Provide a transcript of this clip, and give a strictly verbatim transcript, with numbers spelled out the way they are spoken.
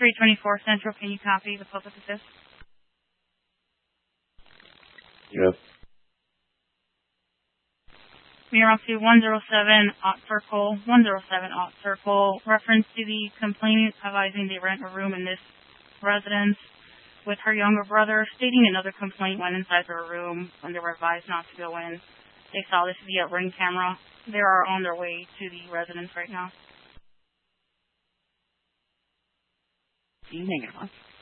three twenty-four Central, can you copy the public assist? Yes. We are up to one zero seven Ott Circle, one zero seven Ott Circle, reference to the complainant advising they rent a room in this residence with her younger brother, stating another complaint went inside their room when they were advised not to go in. They saw this via Ring camera. They are on their way to the residence right now. You hang on.